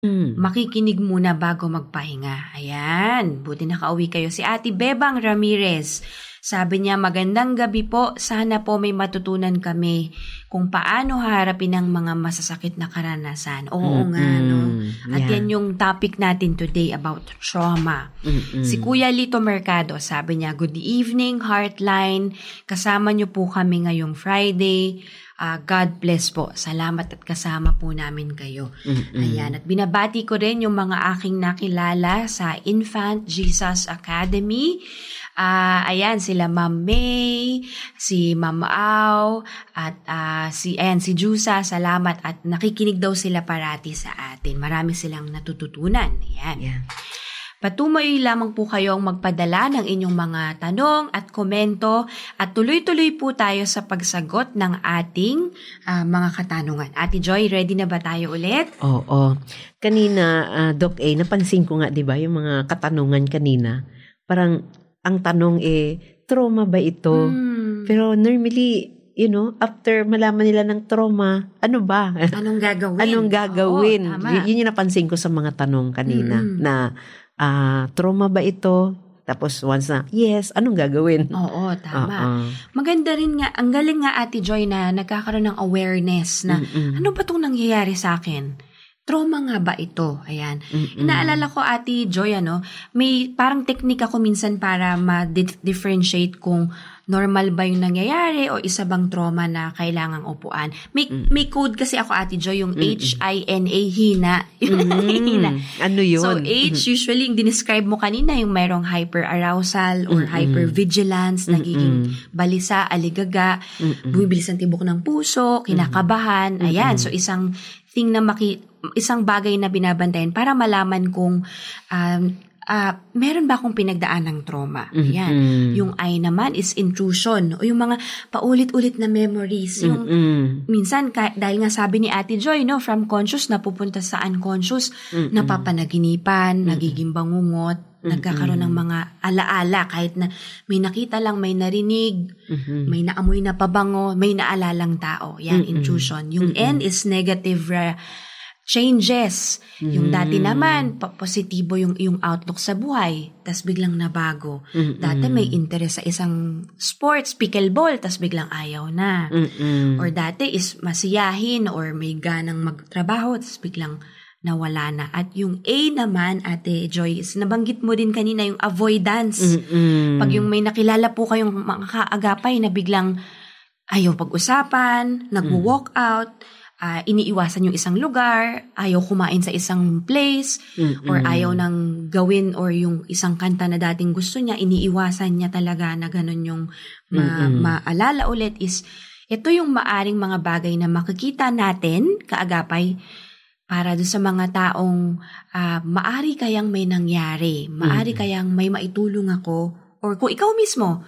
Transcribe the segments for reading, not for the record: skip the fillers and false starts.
Makikinig muna bago magpahinga. Ayan, buti nakauwi kayo. Si Ate Bebang Ramirez, sabi niya, magandang gabi po. Sana po may matutunan kami kung paano harapin ang mga masasakit na karanasan. Oo nga, no? At yan yung topic natin today about trauma. Si Kuya Lito Mercado, sabi niya, good evening, Heartline. Kasama niyo po kami ngayong Friday. God bless po. Salamat at kasama po namin kayo. Ayan. At binabati ko rin yung mga aking nakilala sa Infant Jesus Academy. Ayan, sila Ma'am May, si Ma'am Au, at si Jusa, salamat. At nakikinig daw sila parati sa atin. Marami silang natututunan. Ayan. Yeah. Patuloy lamang po kayong magpadala ng inyong mga tanong at komento at tuloy-tuloy po tayo sa pagsagot ng ating mga katanungan. Ate Joy, ready na ba tayo ulit? Oo. Kanina, Doc A, napansin ko nga, di ba, yung mga katanungan kanina, parang ang tanong trauma ba ito? Pero normally, after malaman nila ng trauma, ano ba? Anong gagawin? Anong gagawin? Oo, tama. Yun yung napansin ko sa mga tanong kanina na trauma ba ito? Tapos once na, yes, anong gagawin? Oo, tama. Maganda rin nga, ang galing nga Ate Joy na nagkakaroon ng awareness na ano ba itong nangyayari sa akin? Trauma nga ba ito? Ayan. Inaalala ko Ate Joy, may parang teknik ako minsan para ma-differentiate kung normal ba yung nangyayari o isa bang trauma na kailangang upuan. May code kasi ako Ate Joy, yung HINA, hina. Hina. Ano yun? So H, usually yung dinescribe mo kanina, yung mayroong hyperarousal or hypervigilance, nagiging balisa, aligaga, bumibilis ang tibok ng puso, kinakabahan. Ayan, so isang thing na isang bagay na binabantayan para malaman kung meron ba akong pinagdaan ng trauma. Ayan. Yung I naman is intrusion o yung mga paulit-ulit na memories. Yung minsan, dahil nga sabi ni Ate Joy, from conscious na pupunta sa unconscious, napapanaginipan, nagiging bangungot, nagkakaroon ng mga alaala kahit na may nakita lang, may narinig, may naamoy na pabango, may naalalang tao. Yan, intrusion. Yung N is negative changes. Yung dati naman, positibo yung outlook sa buhay, tas biglang nabago. Dati may interest sa isang sports, pickleball, tas biglang ayaw na. Or dati is masiyahin or may ganang magtrabaho, tas biglang nawala na. At yung A naman, Ate Joy, is nabanggit mo din kanina yung avoidance. Pag yung may nakilala po kayong mga kaagapay na biglang ayaw pag-usapan, nag-walk out, iniiwasan yung isang lugar, ayaw kumain sa isang place, or ayaw nang gawin or yung isang kanta na dating gusto niya, iniiwasan niya talaga na ganun yung maalala ulit is, ito yung maaring mga bagay na makikita natin, kaagapay, para doon sa mga taong maari kayang may nangyari, maari kayang may maitulong ako, or kung ikaw mismo,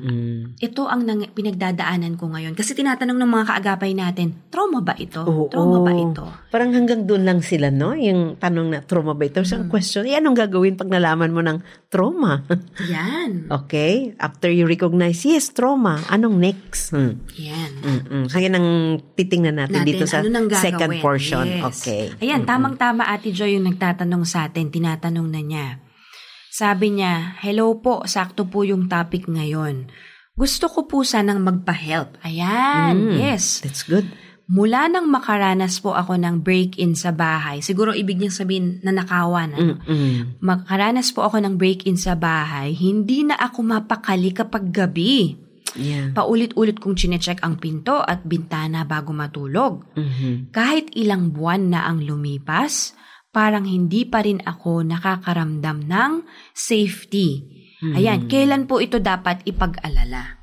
ito ang pinagdadaanan ko ngayon. Kasi tinatanong ng mga kaagapay natin, trauma ba ito? Trauma ba ito? Parang hanggang doon lang sila, no? Yung tanong na, trauma ba ito? So, ang question, anong gagawin pag nalaman mo ng trauma? Yan. Okay? After you recognize, yes, trauma. Anong next? Yan. Kaya nang titingnan natin dito sa second portion. Yes. Okay. Ayan, tamang-tama Ate Joy yung nagtatanong sa atin, tinatanong na niya. Sabi niya, hello po, sakto po yung topic ngayon. Gusto ko po sanang magpa-help. Ayan, yes. That's good. Mula nang makaranas po ako ng break-in sa bahay, siguro ibig niyang sabihin na nakawan. Makaranas po ako ng break-in sa bahay, hindi na ako mapakali kapag gabi. Yeah. Paulit-ulit kong chinecheck ang pinto at bintana bago matulog. Kahit ilang buwan na ang lumipas, parang hindi pa rin ako nakakaramdam ng safety. Ayan, kailan po ito dapat ipag-alala?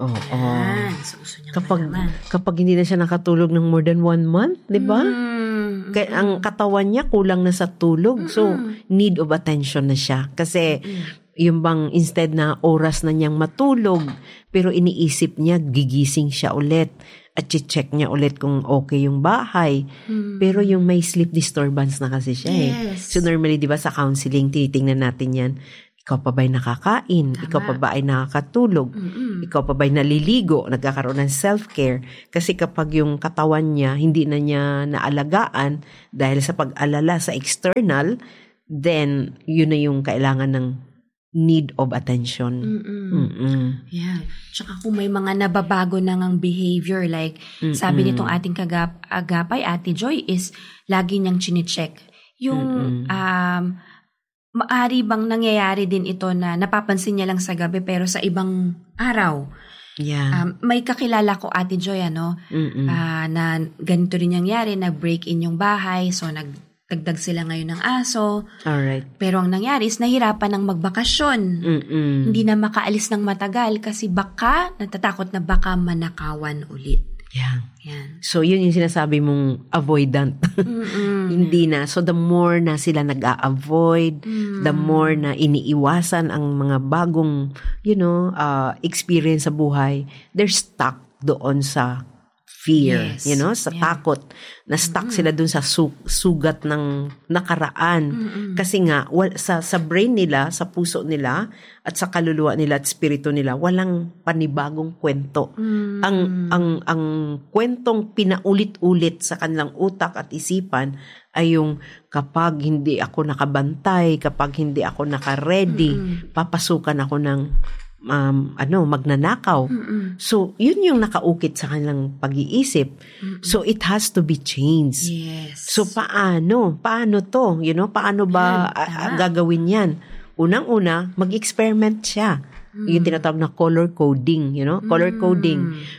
Ayan, so gusto niya kapag hindi na siya nakatulog ng more than 1 month, di ba? Kaya ang katawan niya kulang na sa tulog. So, need of attention na siya. Kasi, yung bang instead na oras na niyang matulog, pero iniisip niya, gigising siya ulit. At check niya ulit kung okay yung bahay. Pero yung may sleep disturbance na kasi siya Yes. So normally, di ba sa counseling, tinitingnan natin yan. Ikaw pa ba'y nakakain? Tama. Ikaw pa ba ay nakakatulog? Ikaw pa ba'y naliligo? Nagkakaroon ng self-care? Kasi kapag yung katawan niya, hindi na niya naalagaan dahil sa pag-alala sa external, then yun na yung kailangan ng need of attention. Yeah. Tsaka kung may mga nababago na ngang behavior, like sabi nitong ating agapay, Ate Joy, is lagi niyang chine-check. Yung maari bang nangyayari din ito na napapansin niya lang sa gabi pero sa ibang araw? Yeah. May kakilala ko, Ate Joy, na ganito rin nangyari, nag-break-in yung bahay, so nagdagdag sila ngayon ng aso. Alright. Pero ang nangyari is nahirapan ng magbakasyon. Hindi na makaalis ng matagal kasi natatakot na baka manakawan ulit. Yeah. Yan. So, yun yung sinasabi mong avoidant. Hindi na. So, the more na sila nag-a-avoid, the more na iniiwasan ang mga bagong, experience sa buhay, they're stuck doon sa fear, Yes. sa takot. Na-stuck sila dun sa sugat ng nakaraan. Kasi nga, sa brain nila, sa puso nila, at sa kaluluwa nila at spirito nila, walang panibagong kwento. Ang kwentong pinaulit-ulit sa kanilang utak at isipan ay yung kapag hindi ako nakabantay, kapag hindi ako naka-ready, papasukan ako ng magnanakaw. So, yun yung nakaukit sa kanilang pag-iisip. So, it has to be changed. Yes. So, paano? Paano to? Paano ba gagawin yan? Unang-una, mag-experiment siya. Yung tinatawag na color coding, color coding.